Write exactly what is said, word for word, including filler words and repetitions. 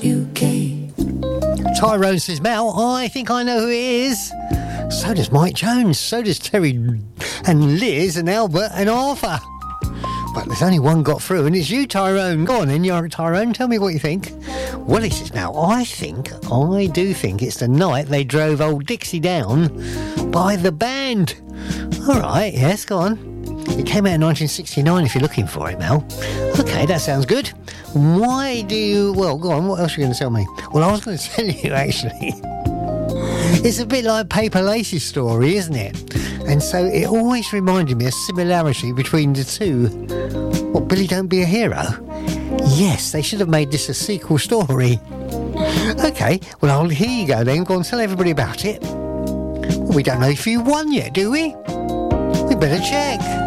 U K. Tyrone says, Mel, I think I know who it is. So does Mike Jones. So does Terry and Liz and Albert and Arthur. But there's only one got through, and it's you, Tyrone. Go on then, you're Tyrone. Tell me what you think. Well, he says, now, I think, I do think it's the night they drove old Dixie down by the band. All right, yes, go on. It came out in nineteen sixty-nine if you're looking for it, Mel. Okay, that sounds good. Why do you... Well, go on, what else are you going to tell me? Well, I was going to tell you, actually. It's a bit like Paper Lace's story, isn't it? And so it always reminded me of similarity between the two. What, Billy Don't Be a Hero? Yes, they should have made this a sequel story. Okay, well, I'll, here you go then. Go on, tell everybody about it. Well, we don't know if you won yet, do we? We better check.